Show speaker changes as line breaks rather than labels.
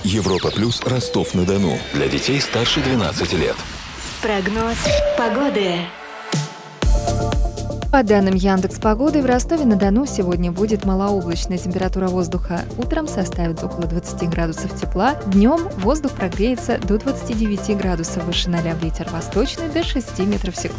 Европа Плюс, Ростов-на-Дону. Для детей старше 12 лет.
Прогноз погоды.
По данным Яндекс.Погоды, в Ростове-на-Дону сегодня будет малооблачная. Температура воздуха утром составит около 20 градусов тепла, днем воздух прогреется до 29 градусов выше 0, ветер восточный до 6 метров в секунду.